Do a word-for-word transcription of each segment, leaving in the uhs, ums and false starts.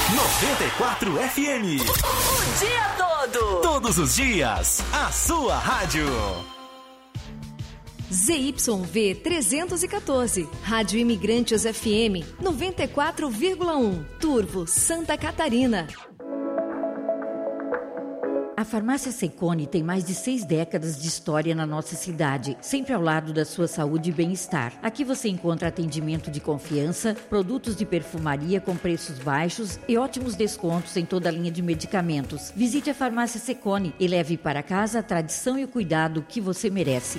noventa e quatro F M. O dia todo. Todos os dias, a sua rádio. Z Y V trezentos e quatorze, Rádio Imigrantes F M, noventa e quatro vírgula um, Turvo, Santa Catarina. A Farmácia Secone tem mais de seis décadas de história na nossa cidade, sempre ao lado da sua saúde e bem-estar. Aqui você encontra atendimento de confiança, produtos de perfumaria com preços baixos e ótimos descontos em toda a linha de medicamentos. Visite a Farmácia Secone e leve para casa a tradição e o cuidado que você merece.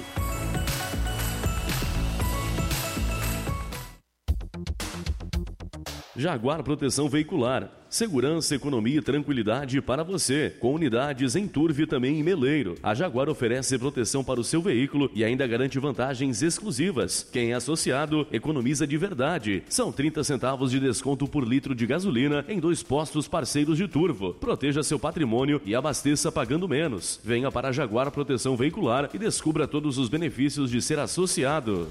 Jaguar Proteção Veicular. Segurança, economia e tranquilidade para você. Com unidades em Turvo e também em Meleiro. A Jaguar oferece proteção para o seu veículo e ainda garante vantagens exclusivas. Quem é associado, economiza de verdade. São trinta centavos de desconto por litro de gasolina em dois postos parceiros de Turvo. Proteja seu patrimônio e abasteça pagando menos. Venha para a Jaguar Proteção Veicular e descubra todos os benefícios de ser associado.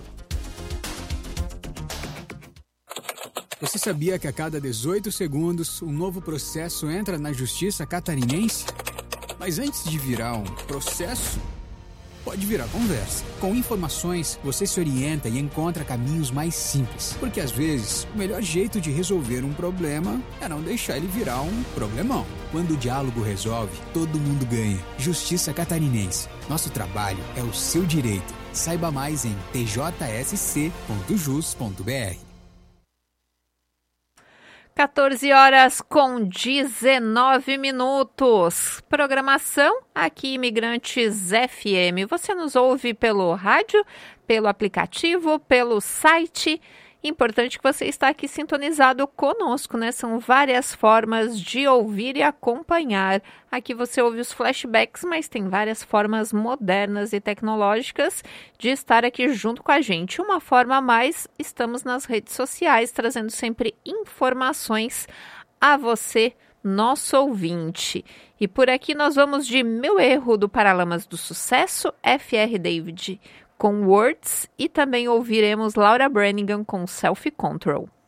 Você sabia que a cada dezoito segundos um novo processo entra na justiça catarinense? Mas antes de virar um processo, pode virar conversa. Com informações, você se orienta e encontra caminhos mais simples. Porque às vezes, o melhor jeito de resolver um problema é não deixar ele virar um problemão. Quando o diálogo resolve, todo mundo ganha. Justiça Catarinense. Nosso trabalho é o seu direito. Saiba mais em t j s c ponto jus ponto b r. quatorze horas com dezenove minutos. Programação aqui Imigrantes F M. Você nos ouve pelo rádio, pelo aplicativo, pelo site. Importante que você está aqui sintonizado conosco, né? São várias formas de ouvir e acompanhar. Aqui você ouve os flashbacks, mas tem várias formas modernas e tecnológicas de estar aqui junto com a gente. Uma forma a mais, estamos nas redes sociais, trazendo sempre informações a você, nosso ouvinte. E por aqui nós vamos de Meu Erro, do Paralamas do Sucesso, F R David com Words, e também ouviremos Laura Branigan com Self Control.